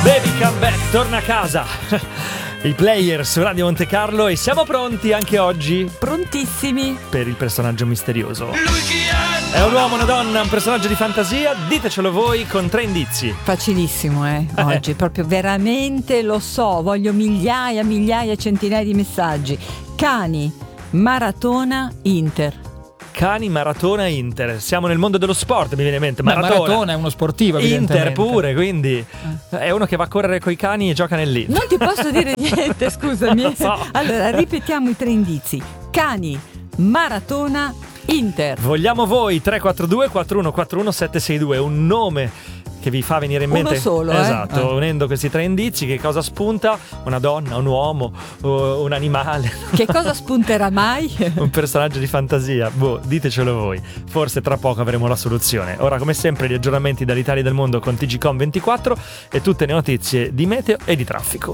Baby Come Back, torna a casa. I Players su Radio Monte Carlo, e siamo pronti anche oggi? Prontissimi Per il personaggio misterioso. Lui chi è? È un uomo, una donna, un personaggio di fantasia? Ditecelo voi con 3 indizi. Facilissimo, oggi proprio veramente lo so. Voglio migliaia, centinaia di messaggi. Cani, maratona, Inter. Cani, maratona, Inter. Siamo nel mondo dello sport, mi viene in mente. Maratona è uno sportivo, Inter pure, quindi è uno che va a correre coi cani e gioca nell'Inter. Non ti posso dire niente, scusami. So. Allora, ripetiamo i 3 indizi. Cani, maratona, Inter. Vogliamo voi 342 4141 762, un nome che vi fa venire in mente? Uno solo, esatto, unendo questi 3 indizi, che cosa spunta? Una donna, un uomo, un animale? Che cosa spunterà mai? Un personaggio di fantasia? Ditecelo voi. Forse tra poco avremo la soluzione. Ora, come sempre, gli aggiornamenti dall'Italia e del mondo con TGcom24 e tutte le notizie di meteo e di traffico.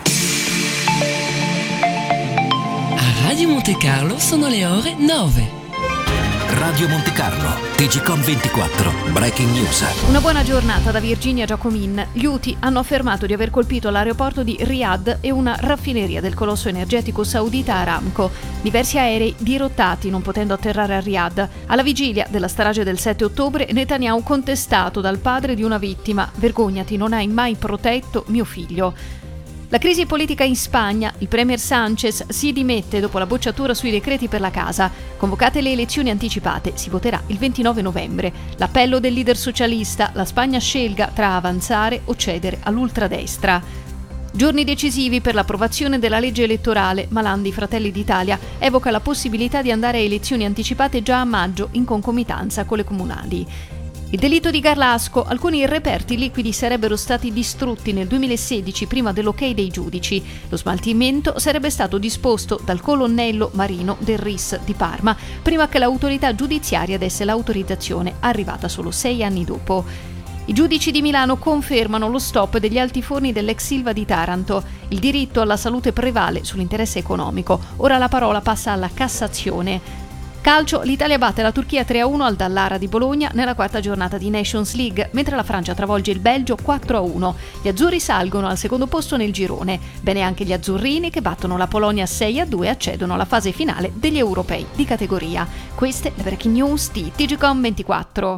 A Radio Monte Carlo sono le ore 9. Radio Monte Carlo, TGcom24, Breaking News. Una buona giornata da Virginia Giacomin. Gli Houthi hanno affermato di aver colpito l'aeroporto di Riyadh e una raffineria del colosso energetico saudita Aramco. Diversi aerei dirottati, non potendo atterrare a Riyadh. Alla vigilia della strage del 7 ottobre, Netanyahu contestato dal padre di una vittima: vergognati, non hai mai protetto mio figlio. La crisi politica in Spagna, il premier Sánchez si dimette dopo la bocciatura sui decreti per la casa. Convocate le elezioni anticipate, si voterà il 29 novembre. L'appello del leader socialista: la Spagna scelga tra avanzare o cedere all'ultradestra. Giorni decisivi per l'approvazione della legge elettorale. Malandi, Fratelli d'Italia, evoca la possibilità di andare a elezioni anticipate già a maggio in concomitanza con le comunali. Il delitto di Garlasco: alcuni reperti liquidi sarebbero stati distrutti nel 2016 prima dell'ok dei giudici. Lo smaltimento sarebbe stato disposto dal colonnello Marino del RIS di Parma prima che l'autorità giudiziaria desse l'autorizzazione, arrivata solo 6 anni dopo. I giudici di Milano confermano lo stop degli altiforni dell'ex Ilva di Taranto. Il diritto alla salute prevale sull'interesse economico. Ora la parola passa alla Cassazione. Calcio: l'Italia batte la Turchia 3-1 al Dallara di Bologna nella 4ª giornata di Nations League, mentre la Francia travolge il Belgio 4-1. Gli azzurri salgono al secondo posto nel girone. Bene anche gli azzurrini, che battono la Polonia 6-2 e accedono alla fase finale degli europei di categoria. Queste le breaking news di TGcom24.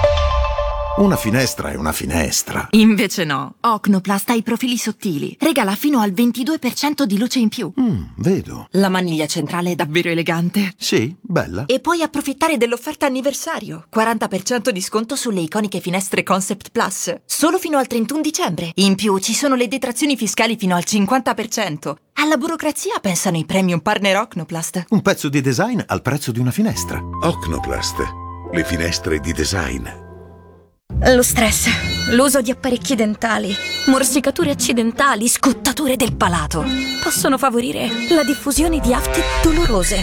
Una finestra è una finestra. Invece no. Ocnoplast ha i profili sottili. Regala fino al 22% di luce in più. Vedo. La maniglia centrale è davvero elegante. Sì, bella. E puoi approfittare dell'offerta anniversario. 40% di sconto sulle iconiche finestre Concept Plus. Solo fino al 31 dicembre. In più ci sono le detrazioni fiscali fino al 50%. Alla burocrazia pensano i premium partner Ocnoplast. Un pezzo di design al prezzo di una finestra. Ocnoplast, le finestre di design. Lo stress, l'uso di apparecchi dentali, morsicature accidentali, scottature del palato possono favorire la diffusione di afte dolorose.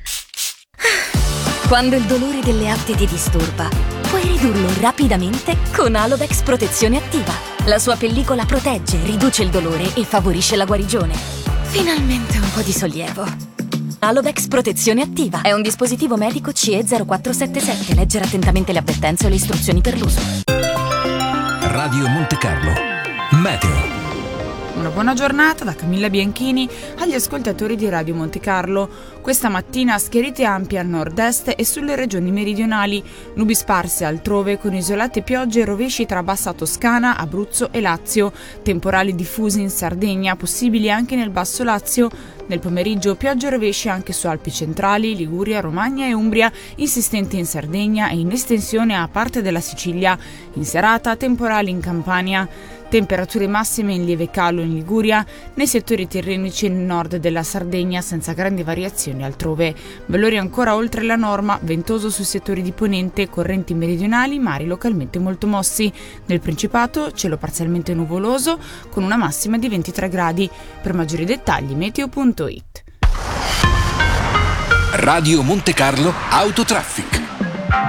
Quando il dolore delle afte ti disturba, puoi ridurlo rapidamente con Alovex Protezione Attiva. La sua pellicola protegge, riduce il dolore e favorisce la guarigione. Finalmente un po' di sollievo. Alovex Protezione Attiva è un dispositivo medico CE 0477. Leggere attentamente le avvertenze o le istruzioni per l'uso. Radio Monte Carlo, meteo. Una buona giornata da Camilla Bianchini agli ascoltatori di Radio Monte Carlo. Questa mattina schiarite ampie al nord-est e sulle regioni meridionali, nubi sparse altrove con isolate piogge e rovesci tra bassa Toscana, Abruzzo e Lazio, temporali diffusi in Sardegna, possibili anche nel basso Lazio. Nel pomeriggio piogge e rovesci anche su Alpi centrali, Liguria, Romagna e Umbria, insistenti in Sardegna e in estensione a parte della Sicilia. In serata temporali in Campania. Temperature massime in lieve calo in Liguria, nei settori tirrenici nel nord della Sardegna senza grandi variazioni altrove. Valori ancora oltre la norma, ventoso sui settori di ponente, correnti meridionali, mari localmente molto mossi. Nel Principato cielo parzialmente nuvoloso con una massima di 23 gradi. Per maggiori dettagli meteo.it. Radio Monte Carlo Autotraffic.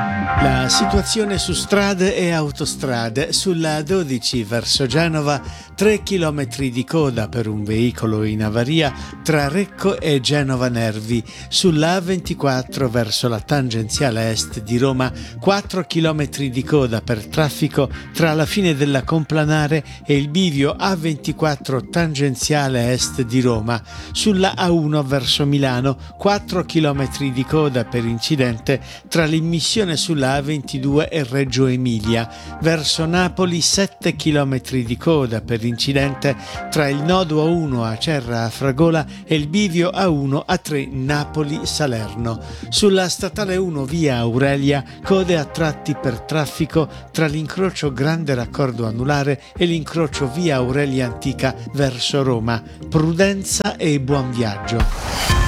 La situazione su strade e autostrade: sulla 12 verso Genova 3 chilometri di coda per un veicolo in avaria tra Recco e Genova Nervi. Sulla A24 verso la tangenziale est di Roma, 4 chilometri di coda per traffico tra la fine della Complanare e il bivio A24 tangenziale est di Roma. Sulla A1 verso Milano, 4 chilometri di coda per incidente tra l'immissione sulla A22 e Reggio Emilia. Verso Napoli, 7 chilometri di coda per incidente tra il nodo A1 a Acerra a Fragola e il bivio A1 a 3 Napoli-Salerno. Sulla statale 1 via Aurelia, code a tratti per traffico tra l'incrocio Grande Raccordo Anulare e l'incrocio via Aurelia Antica verso Roma. Prudenza e buon viaggio.